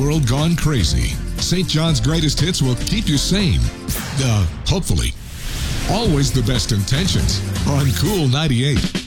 world gone crazy, St. John's Greatest Hits will keep you sane. Hopefully. Always the best intentions on Cool 98.